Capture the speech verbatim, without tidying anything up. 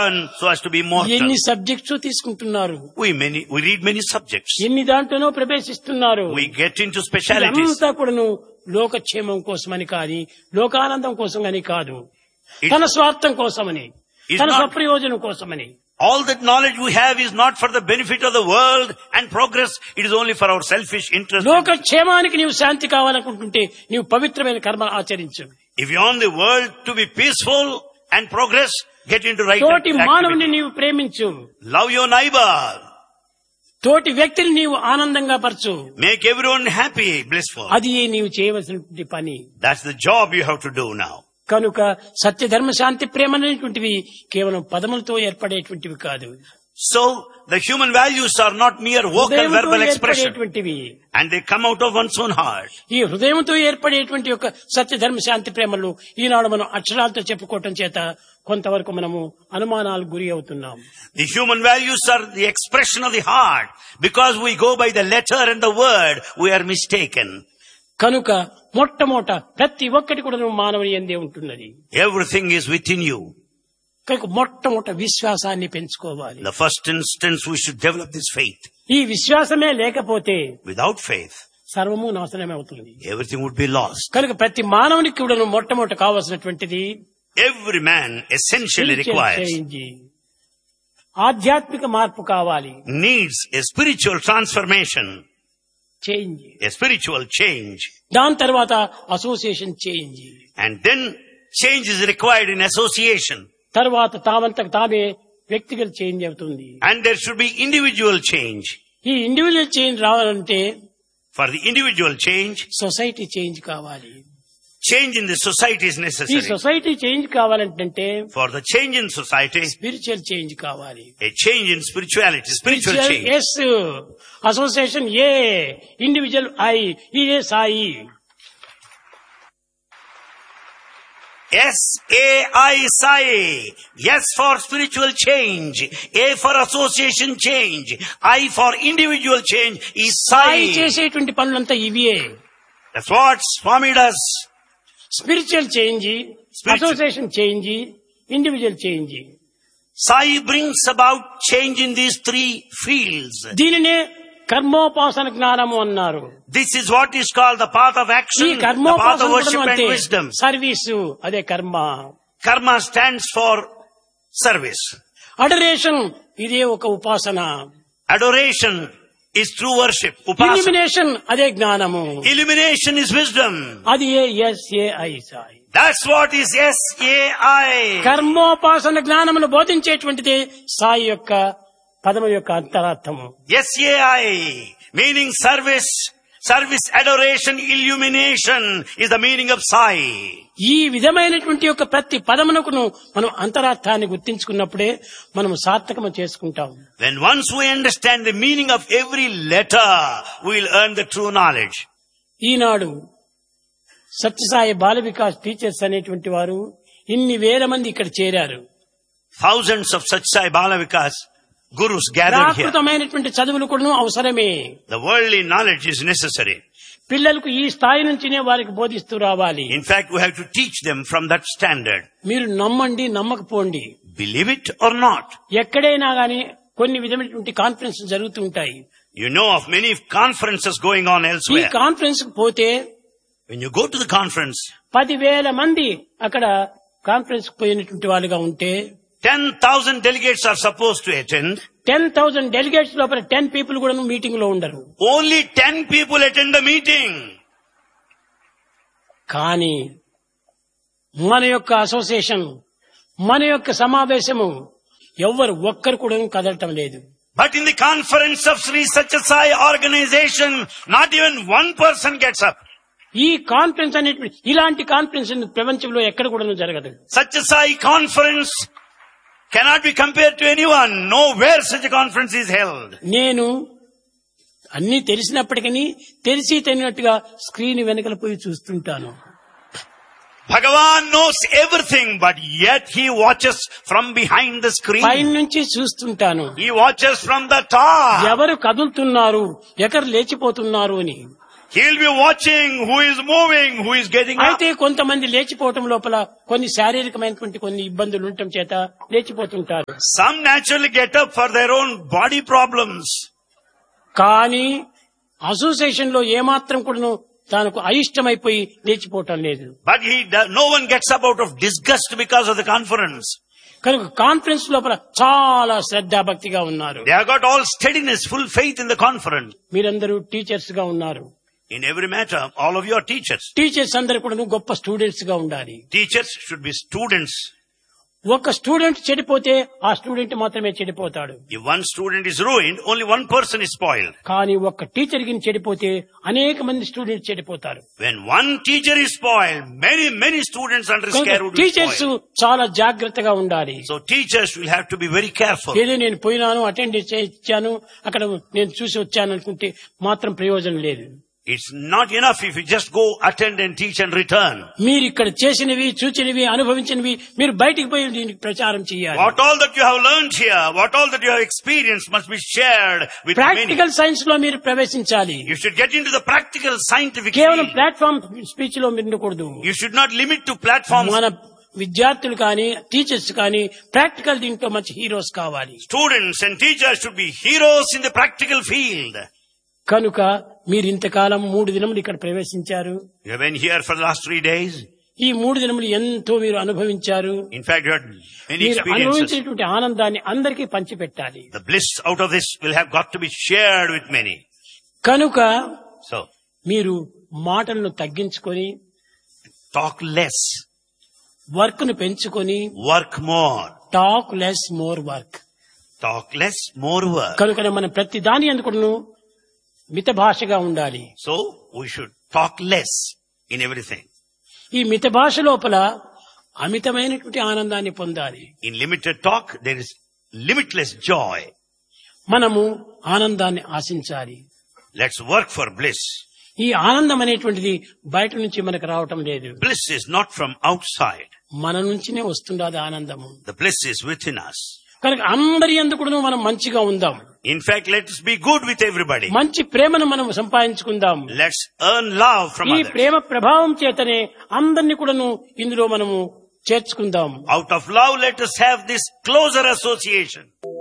learn so as to be immortal. ఎన్ని subjects తీసుకుంటున్నారు, We many we read many subjects. ఎన్ని దాంట్లోనో ప్రవేశిస్తున్నారు. We get into specialities. అంతా కూడాను లోకక్షేమం కోసమని కాదు, లోకానందం కోసం అని కాదు, It's- తన స్వార్థం కోసమని, It's తన not- స్వప్రయోజనం కోసమని. All that knowledge we have is not for the benefit of the world and progress. It is only for our selfish interest. లోకక్షేమానికి నీవు శాంతి కావాలనుకుంటుంటే నీవు పవిత్రమైన కర్మ ఆచరించు. If you want the world to be peaceful and progress, get into right తోటి మానవుని activity. నీవు ప్రేమించు, Love your neighbor. తోటి వ్యక్తిని నీవు ఆనందంగా పరచు. Make everyone happy, blissful. అది నీవు చేయవలసినటువంటి పని. That's the job you have to do now. కనుక సత్య ధర్మ శాంతి ప్రేమ అనేటువంటివి కేవలం పదములతో ఏర్పడేటువంటివి కాదు, So the human values are not mere vocal హృదయంతో verbal expression, ఏర్పడేటువంటివి. and they come out of one's own heart. ఈ హృదయంతో ఏర్పడేటువంటి యొక్క సత్య ధర్మ శాంతి ప్రేమలు ఈనాడు మనం అక్షరాలతో చెప్పుకోవటం చేత కొంతవరకు మనము అనుమానాలకు గురి అవుతున్నాం. The human values are the expression of the heart. Because we go by the letter and the word, we are mistaken. కనుక మొట్టమొదట ప్రతి ఒక్కటి కూడా మానవుని యందే ఉంటున్నది. Everything is within you. కనుక మొట్టమొదట విశ్వాసాన్ని పెంచుకోవాలి. In the first instance, we should develop this faith. ఈ విశ్వాసమే లేకపోతే Without faith, సర్వము నాశనమే అవుతుంది. everything would be lost. కనుక ప్రతి మానవునికి కూడా మొట్టమొదట కావాల్సినటువంటిది Every man essentially spiritual requires, change. ఆధ్యాత్మిక మార్పు కావాలి. needs a spiritual transformation, change. a spiritual change. దాని తర్వాత association change. And then change is required in association. తర్వాత తామంతకు తామే వ్యక్తిగత చేంజ్ అవుతుంది. And there should be individual change. ఈ ఇండివిజువల్ చేంజ్ రావాలంటే For the individual change, society change కావాలి. change in the society is ఈ necessary. సొసైటీ చేంజ్ కావాలంటే For the change in society, spiritual change కావాలి. a change in spirituality, spiritual change. Yes, association A, individual I, ఇదే Sai. S A I Sai. Yes for spiritual change. A for association change. I for individual change is Sai Sai. చేసేటువంటి పనులంతా ఇవే. That's what Swami does. Spiritual change, Spiritual. Association change, individual change. Sai brings about change in these three fields. దీనినే కర్మోపాసన జ్ఞానము అన్నారు. This is what is called the path of ఈ action, the path of కర్మోపాసన worship and అంటే wisdom. Service, అదే కర్మ. Karma stands for service. Adoration, ఇదే ఒక ఉపాసన. Adoration is true worship. Upasana. Illumination, అదే జ్ఞానము. Illumination is wisdom. అది A S A I Sai. That's what is S A I. కర్మోపాసన జ్ఞానమును బోధించేటువంటిదే సాయి యొక్క పదము యొక్క అంతరార్థము. S A I, meaning service, service, adoration, illumination is the meaning of Sai. ఈ విధమైనటువంటి యొక్క ప్రతి పదమునకును మనం అంతరార్థాన్ని గుర్తించుకున్నప్పుడే మనం సార్థకము చేసుకుంటాం. When once we understand the meaning of every letter, we will earn the true knowledge. Eenadu Sathya Sai Bala Vikas teachers అనేటువంటి వారు ఇన్ని వేల మంది ఇక్కడ చేరారు. Thousands of Sach Sai Bala Vikas gurus gathered here. ప్రాకృతమైనటువంటి చదువులు కూడా అవసరమే. The worldly knowledge is necessary. పిల్లలకు ఈ స్థాయి నుంచినే వారికి బోధిస్తూ రావాలి. In fact, we have to teach them from that standard. మీరు నమ్మండి నమ్మకపోండి, Believe it or not. ఎక్కడైనా గాని కొన్ని విధమైనటువంటి కాన్ఫరెన్స్ జరుగుతూ ఉంటాయి. You know of many conferences going on ఈ elsewhere. కాన్ఫరెన్స్ కు పోతే When you go to the conference, పదివేల మంది అక్కడ కాన్ఫరెన్స్ కు పోయినటువంటి వాళ్ళుగా ఉంటే ten thousand delegates are supposed to attend. Ten thousand delegates లోపల టెన్ పీపుల్ కూడా మీటింగ్ లో ఉండరు. Only ten people attend the meeting. కానీ మన యొక్క అసోసియేషన్, మన యొక్క సమావేశము ఎవ్వరు ఒక్కరు కూడా కదలటం లేదు. But in the conference of Sri Satya Sai organization, not even one person gets up. ఈ కాన్ఫరెన్స్ అనేటువంటి ఇలాంటి కాన్ఫరెన్స్ ప్రపంచంలో ఎక్కడ కూడా జరగదు. Satya Sai conference cannot be compared to anyone. Nowhere such a conference is held. నేను అన్ని తెలిసినప్పటికీ తెలిసి తెలియనట్టుగా స్క్రీన్ వెనకల పోయి చూస్తుంటాను. Bhagavan knows everything, but yet he watches from behind the screen. పైన నుంచి చూస్తుంటాను. He watches from the top. ఎవరు కదులుతున్నారు, ఎక్కడ లేచిపోతున్నారు అని. He'll be watching who is moving, who is getting up. అయితే కొంతమంది లేచిపోవటం లోపల కొన్ని శారీరకమైనటువంటి కొన్ని ఇబ్బందులు ఉండటం చేత లేచిపోతుంటారు. Some naturally get up for their own body problems. కానీ అసోసియేషన్ లో ఏమాత్రం కూడా తనకు అయిష్టమైపోయి లేచిపోవటం లేదు. But he, no one gets up out of disgust because of the conference. కనుక కాన్ఫరెన్స్ లోపల చాలా శ్రద్ధాభక్తిగా ఉన్నారు. They have got all steadiness, full faith in the conference. మీరందరూ టీచర్స్ గా ఉన్నారు. In every matter, all of you are teachers. Teachers అందరూ కూడా గొప్ప స్టూడెంట్స్ గా ఉండాలి. Teachers should be students. ఒక స్టూడెంట్ చెడిపోతే ఆ స్టూడెంట్ మాత్రమే చెడిపోతాడు. If one student is ruined, only one person is spoiled. కానీ ఒక టీచర్ కి చెడిపోతే అనేక మంది students చెడిపోతారు. When one teacher is spoiled, many many students under his care would be teachers spoiled. చాలా జాగ్రత్తగా ఉండాలి. So teachers will have to be very careful. ఏదో నేను పోయినాను అటెండ్ చేయించాను అక్కడ నేను చూసి వచ్చాను అనుకుంటే మాత్రం ప్రయోజనం లేదు. It's not enough if you just go attend and teach and return. మీరు ఇక్కడ చేసినవి చూచినవి అనుభవించినవి మీరు బయటికి పోయి దీనికి ప్రచారం చేయాలి. What all that you have learned here, what all that you have experienced must be shared with many. Practical science లో మీరు ప్రవేశించాలి. You should get into the practical scientific కేవలం field. ప్లాట్ఫామ్ స్పీచ్ లో మీరు ఉండకూడదు. You should not limit to platforms. మన విద్యార్థులు కానీ టీచర్స్ కానీ ప్రాక్టికల్ దీంట్లో మంచి హీరోస్ కావాలి. Students and teachers should be heroes in the practical field. కనుక మీరు ఇంతకాలం మూడు దినములు ఇక్కడ ప్రవేశించారు. You have been here for the last three days. ఈ మూడు దినములు ఎంతో మీరు అనుభవించారు. In fact, you had many మీరు experiences. అనుభవించినటువంటి ఆనందాన్ని అందరికీ పంచిపెట్టాలి. The bliss out of this will have got to be shared with many. కనుక So, మీరు మాటలను తగ్గించుకొని talk less, వర్క్ ను పెంచుకొని work more. Talk less more work. Talk less, more work. కనుక మనం ప్రతి దాని అందుకును మిత భాషగా ఉండాలి. So, we should talk less in everything. ఈ మిత భాష లోపల అమితమైనటువంటి ఆనందాన్ని పొందాలి. In limited talk, there is limitless joy. మనము ఆనందాన్ని ఆశించాలి. Let's work for bliss. ఈ ఆనందం అనేటువంటిది బయట నుంచి మనకు రావటం లేదు. Bliss is not from outside. మన నుంచినే వస్తుండదు ఆనందము. The bliss is within us. కనుక అందరి యందు కూడా మనం మంచిగా ఉందాం. In fact, let us be good with everybody. మంచి ప్రేమను మనం సంపాదించుకుందాం. Let's earn love from ఈ others. ప్రేమ ప్రభావం చేతనే అందరినీ కూడాను ఇందులో మనము చేర్చుకుందాం. Out of love, let us have this closer association.